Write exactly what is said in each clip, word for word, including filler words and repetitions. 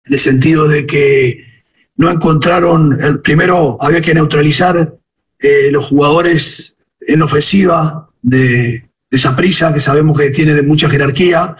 en el sentido de que no encontraron, el, primero había que neutralizar eh, los jugadores en ofensiva de, de Saprissa, que sabemos que tiene de mucha jerarquía,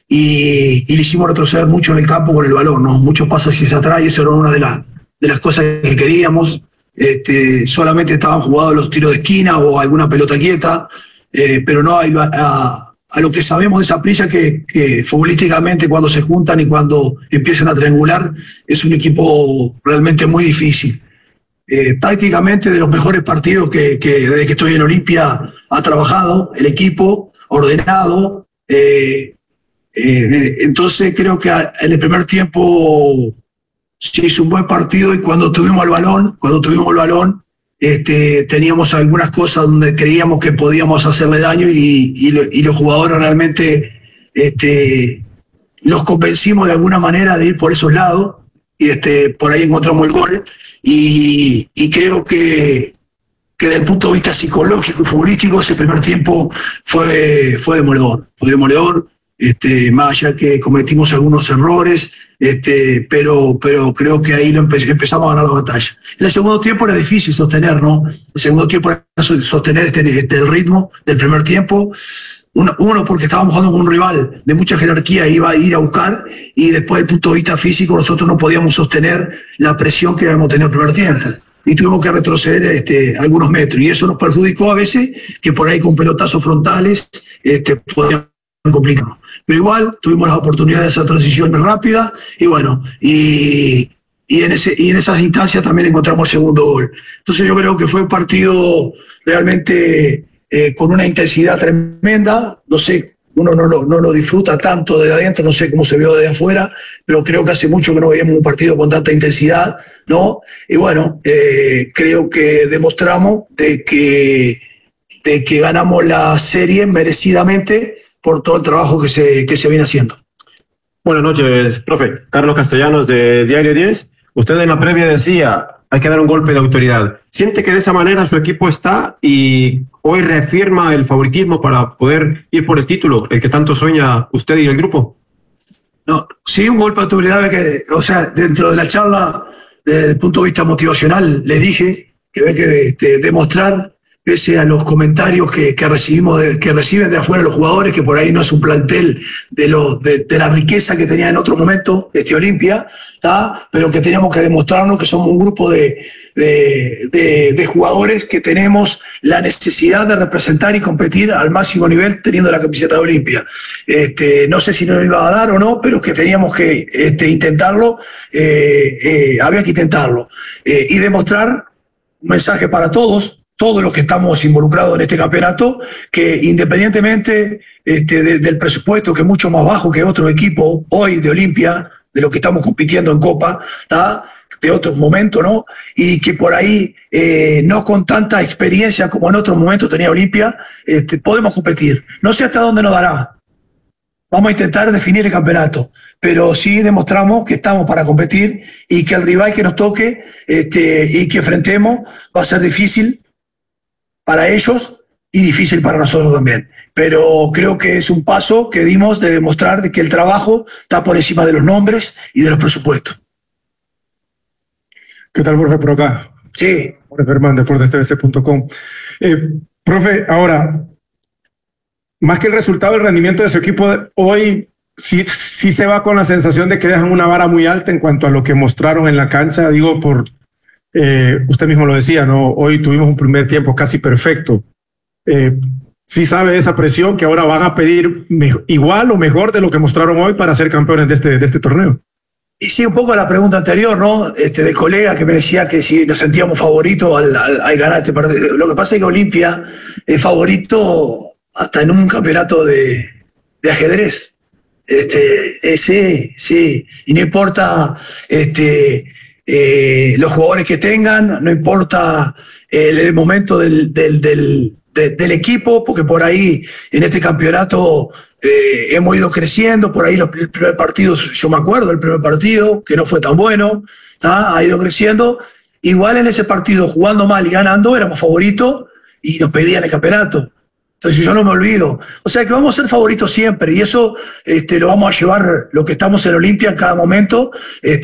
y, y le hicimos retroceder mucho en el campo con el balón, ¿no? Muchos pasos hacia atrás, y eso era una de, la, de las cosas que queríamos. Este, solamente estaban jugados los tiros de esquina o alguna pelota quieta, eh, pero no a, a, a lo que sabemos de Saprissa, que, que futbolísticamente cuando se juntan y cuando empiezan a triangular es un equipo realmente muy difícil. Eh, prácticamente de los mejores partidos que, que desde que estoy en Olimpia ha trabajado el equipo, ordenado. Eh, eh, entonces creo que en el primer tiempo se hizo un buen partido, y cuando tuvimos el balón, cuando tuvimos el balón, este, teníamos algunas cosas donde creíamos que podíamos hacerle daño, y, y, lo, y los jugadores realmente este, los convencimos de alguna manera de ir por esos lados, y este, por ahí encontramos el gol, y, y creo que, que desde el punto de vista psicológico y futbolístico ese primer tiempo fue, fue demoledor, fue demoledor. Este, más allá que cometimos algunos errores, este, pero, pero creo que ahí lo empe- empezamos a ganar la batalla. En el segundo tiempo era difícil sostener, ¿no? El segundo tiempo era sostener este, este, el ritmo del primer tiempo. Uno, uno, porque estábamos jugando con un rival de mucha jerarquía, iba a ir a buscar, y después, desde el punto de vista físico, nosotros no podíamos sostener la presión que habíamos tenido en el primer tiempo. Y tuvimos que retroceder este, algunos metros, y eso nos perjudicó a veces, que por ahí con pelotazos frontales este, podíamos complicarnos. Pero igual tuvimos la oportunidad de hacer transiciones rápidas, y bueno, y, y, en ese, y en esas instancias también encontramos el segundo gol. Entonces yo creo que fue un partido realmente eh, con una intensidad tremenda. No sé, uno no lo, no lo disfruta tanto de adentro, no sé cómo se vio de afuera, pero creo que hace mucho que no veíamos un partido con tanta intensidad, ¿no? Y bueno, eh, creo que demostramos de que, de que ganamos la serie merecidamente por todo el trabajo que se, que se viene haciendo. Buenas noches, profe. Carlos Castellanos, de Diario diez. Usted en la previa decía, hay que dar un golpe de autoridad. ¿Siente que de esa manera su equipo está y hoy reafirma el favoritismo para poder ir por el título, el que tanto sueña usted y el grupo? No, sí, un golpe de autoridad, que, o sea, dentro de la charla, desde el punto de vista motivacional, le dije que hay que este, demostrar, pese a los comentarios que, que recibimos de, que reciben de afuera los jugadores, que por ahí no es un plantel de, lo, de, de la riqueza que tenía en otro momento este Olimpia, ¿tá? Pero que teníamos que demostrarnos que somos un grupo de, de, de, de jugadores que tenemos la necesidad de representar y competir al máximo nivel teniendo la camiseta de Olimpia. Este, no sé si nos iba a dar o no, pero que teníamos que este, intentarlo, eh, eh, había que intentarlo. Eh, y demostrar un mensaje para todos, todos los que estamos involucrados en este campeonato, que independientemente este, de, del presupuesto, que es mucho más bajo que otro equipo hoy de Olimpia, de lo que estamos compitiendo en Copa, ¿tá? De otros momentos, ¿no? Y que por ahí, eh, no con tanta experiencia como en otros momentos tenía Olimpia, este, podemos competir. No sé hasta dónde nos dará. Vamos a intentar definir el campeonato, pero sí demostramos que estamos para competir, y que el rival que nos toque este, y que enfrentemos va a ser difícil para ellos y difícil para nosotros también. Pero creo que es un paso que dimos de demostrar de que el trabajo está por encima de los nombres y de los presupuestos. ¿Qué tal, profe, por acá? Sí. Jorge Fermán, deportes t v c punto com. Eh, profe, ahora, más que el resultado, el rendimiento de su equipo hoy sí, sí se va con la sensación de que dejan una vara muy alta en cuanto a lo que mostraron en la cancha. Digo, por eh, usted mismo lo decía, ¿no? Hoy tuvimos un primer tiempo casi perfecto. Eh, sí sabe esa presión que ahora van a pedir igual o mejor de lo que mostraron hoy para ser campeones de este, de este torneo. Y sí, un poco la pregunta anterior, ¿no? Este, del colega que me decía que si nos sentíamos favoritos al, al, al ganar este partido. Lo que pasa es que Olimpia es favorito hasta en un campeonato de, de ajedrez. Este, eh, sí, sí. Y no importa este, eh, los jugadores que tengan, no importa el, el momento del, del, del, de, del equipo, porque por ahí en este campeonato Eh, hemos ido creciendo. Por ahí los, el primer partido, yo me acuerdo del primer partido, que no fue tan bueno, ¿tá? Ha ido creciendo. Igual en ese partido, jugando mal y ganando, éramos favoritos y nos pedían el campeonato. Entonces yo no me olvido. O sea que vamos a ser favoritos siempre, y eso este, lo vamos a llevar, lo que estamos en Olimpia en cada momento. Este,